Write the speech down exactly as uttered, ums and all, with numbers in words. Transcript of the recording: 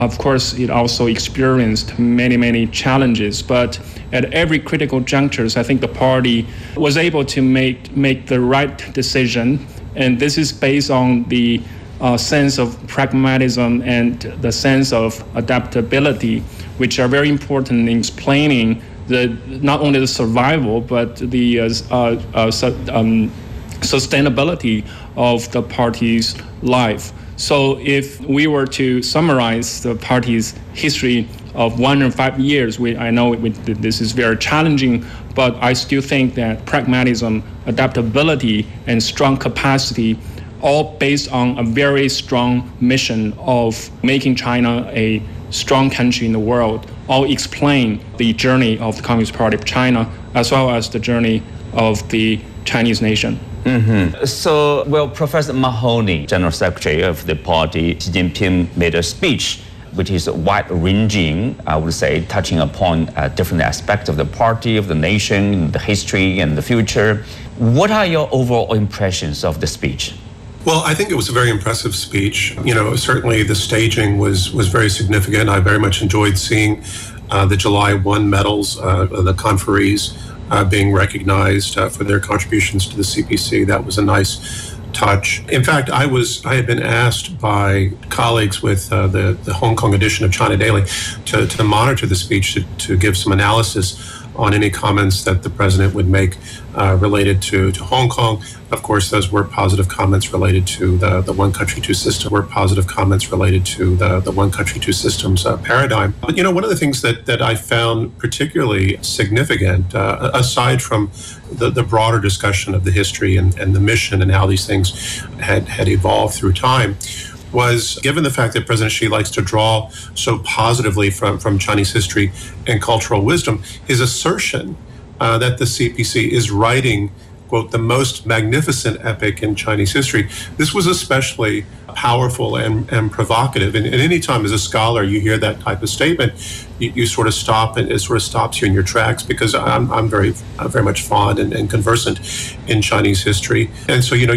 Of course, it also experienced many, many challenges, but at every critical junctures, I think the party was able to make, make the right decision, and this is based on the uh, sense of pragmatism and the sense of adaptability, which are very important in explaining the not only the survival, but the uh, uh, uh, um, sustainability of the party's life. So if we were to summarize the party's history of one hundred five years, we, I know we, this is very challenging, but I still think that pragmatism, adaptability, and strong capacity, all based on a very strong mission of making China a strong country in the world, all explain the journey of the Communist Party of China, as well as the journey of the Chinese nation. Mm-hmm. So, well, Professor Mahoney, General Secretary of the party, Xi Jinping made a speech which is wide-ranging, I would say, touching upon uh, different aspects of the party, of the nation, the history, and the future. What are your overall impressions of the speech? Well, I think it was a very impressive speech. You know, certainly the staging was was very significant. I very much enjoyed seeing uh, the July first medals, uh, the conferees uh, being recognized uh, for their contributions to the C P C. That was a nice touch. In fact, I was I had been asked by colleagues with uh, the, the Hong Kong edition of China Daily to, to monitor the speech, to, to give some analysis on any comments that the president would make uh, related to, to Hong Kong. Of course, those were positive comments related to the, the one country, two systems, were positive comments related to the, the one country, two systems uh, paradigm. But, you know, one of the things that, that I found particularly significant, uh, aside from the, the broader discussion of the history and, and the mission and how these things had, had evolved through time, was given the fact that President Xi likes to draw so positively from, from Chinese history and cultural wisdom, his assertion uh, that the C P C is writing, quote, the most magnificent epic in Chinese history. This was especially powerful and, and provocative. And, and any time as a scholar you hear that type of statement, you, you sort of stop, and it sort of stops you in your tracks, because I'm, I'm very, I'm very much fond and, and conversant in Chinese history. And so, you know,